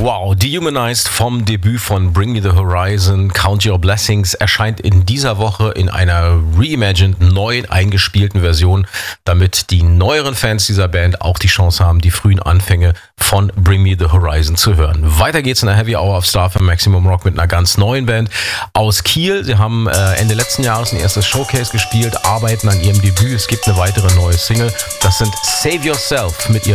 Wow, Dehumanized vom Debüt von Bring Me The Horizon, Count Your Blessings, erscheint in dieser Woche in einer reimagined, neu eingespielten Version, damit die neueren Fans dieser Band auch die Chance haben, die frühen Anfänge von Bring Me The Horizon zu hören. Weiter geht's in der Heavy Hour auf Star FM Maximum Rock mit einer ganz neuen Band aus Kiel. Sie haben Ende letzten Jahres ein erstes Showcase gespielt, arbeiten an ihrem Debüt. Es gibt eine weitere neue Single. Das sind Save Yourself mit ihrem